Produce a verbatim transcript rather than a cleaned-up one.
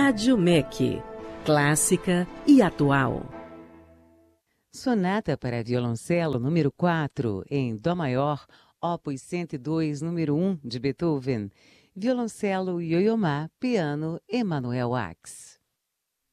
Rádio M E C, clássica e atual. Sonata para violoncelo número quatro, em Dó maior, opus cento e dois, número um, de Beethoven. Violoncelo Yo-Yo Ma, piano Emanuel Ax.